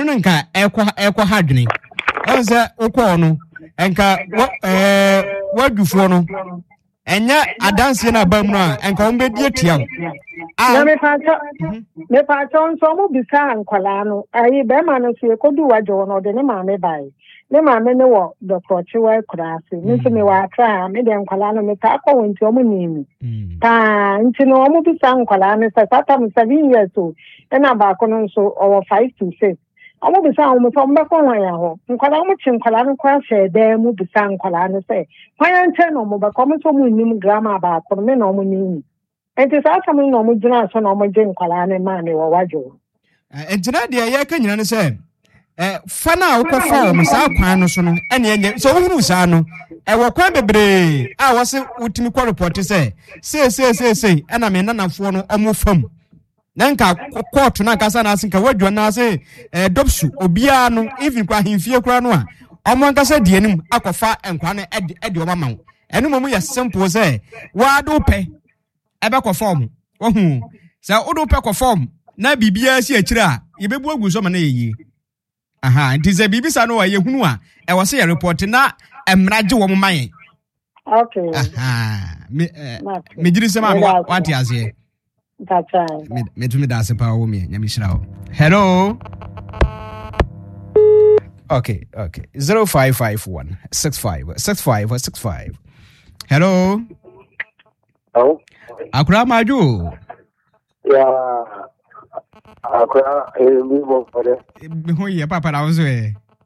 eno nka ekwa hadwene onse ukọ no enka wadufo no enya adanse na bam no a enka on bedi atia na me pa nso mo bisa nkwala no ayi be ma no se kodu wajo no de ne ma me bai ne ma me ne wo Dr. Chiwa Kurase nso me wa tra me de nkwala no me ta akọ wonti omo nimi ta nti no omo bisa nkwala no se sata me 7 years old na ba ko no nso over 5 to 6 omo bisa omo so mbe ko wan ya ho nkwala mo chi nkwala no kwa se de mo bisa nkwala no se kwan nche no mo ba ko mo so mo nim grammar ba ko me no mo nimi enti sa asam no mo gyina so no mo gye nkwala ne ma ne wo wajo entina de ye ka nyina ne se fa na ukọfa o msa kwan no so no ene enye so wo hunu sa no wo kwan bebre a wo se utimi kwa report se ena me nanafo no omo fam na nka court na kasa na asinka wadwo na se dopsu obia no even kwa himfie kura no a omo nkasa die nim akọfa enkwa no ede o mama eno momu ya simple se wa do pe ebe ko form ohu se odo pe ko form na bibia si akira yebebu agu so ma na yeyi aha nti se bibisa no wa yehunu a e wo se ya report na emraje wo mayen okay aha me jiri se ma what ya se tacha me tumi da se pa wo me nyami shira wo hello okay 0551 65 hello oh akura maju ya akura mi mo pare mi ho ye papa na wo so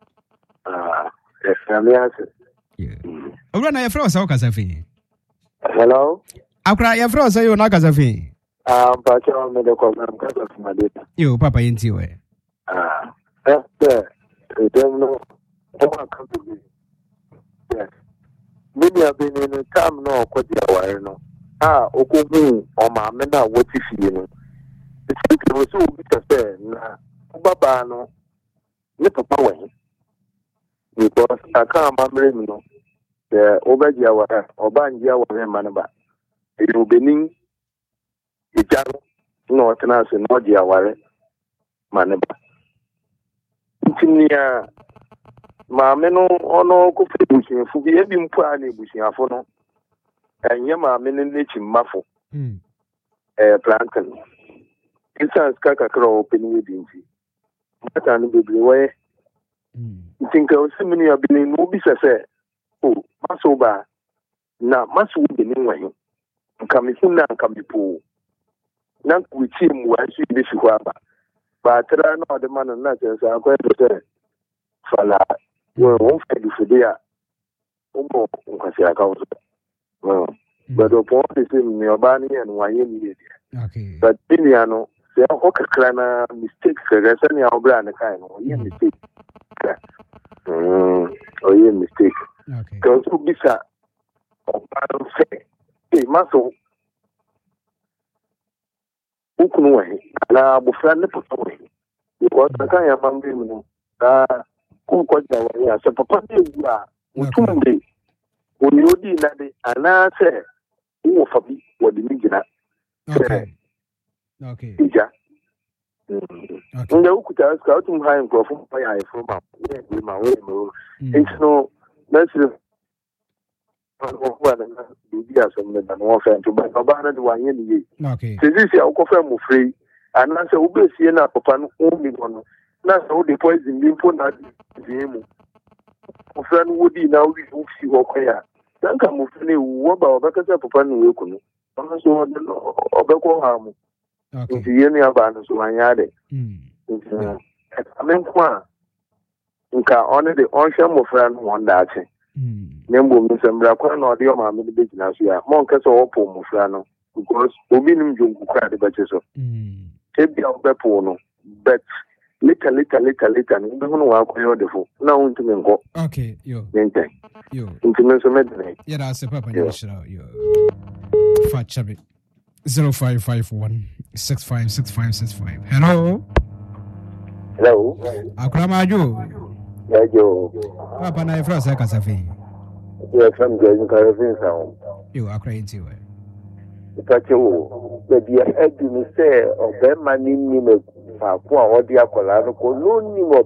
family Obra na yefro sa okasafi. Hello. Akra yefro sa yo na okasafi. Pa cha me de ko am ka sa madeta. Yo papa yenti we. Dem no o ma ka bi. Yes. Mimi abeni no tam no ko dia ware no. Okogun o ma me na wo ti fie no. Ti wo so bi ta se na baba no. Ni papa we. Because I can't remember no. The Obagia were Obangia were manaba. It will be ning the Jaro, no tenants and Nodia were manaba. Intinia Mameno ono coffee bushing for the Ebim Pali bushing afono. And Yama menination muffle. Plantain. Instance Kakakro open with Inti. But I will be away. Think I was many have been in Ubisa say, oh, Masoba, now Masu be anyway. Come in and come pool. Now we see him where she is. But I know the man and not as I go to say, Fala, well, won't you for there? Oh, well, but upon the same Neobani and Wayne, okay. But Piniano, they are hook a climber mistakes, there's any brand kind of mistake. Oh, yeah, mistake. Okay. Because who bisa or battle say, hey, muscle. Who can way? Now, Bufran the Potaway. Because I can't among them. Who got the way? I said, Papa, you are. When you did that, and I said, who for me, what the Nigina? Okay. Yeah. Nda ukuta aska utum high microphone by I from my way. It's no necessary. Bibia some na no fan to buy baba na one year. Okay. This is your coffee mo free. And na say ubesi na papa no omi no. Na so the poison limpo na diemu. Mo friend wodi na we fi ho kwaya. Dan ka mo friend wo ba obekasa papa no we kunu. No so obekọ ha mo. Okay. If you hear about so anyade. I mean, nka on the ocean of friend one that. Nembo misembra kwa na odi o ma me be gina so ya. Mo nka so opo mo fra no because obi nim jonku kwa de beche so. Ebi obepo no but later no be hono wa kwa yodefo. Na untime nko. Okay, yo. Nten. Yo. Untime so medene. Yeah, that's a papa ni shira yo. Fat chabi. 0551 656565. Hello. Hello. Akramajo. Yajo. Papa na ifra sa kasafi. Yeah, from Gazin Caribbean sound. You are crazy. Itacho. Maybe I had to say, or Ben Manning, or Dia Colano, no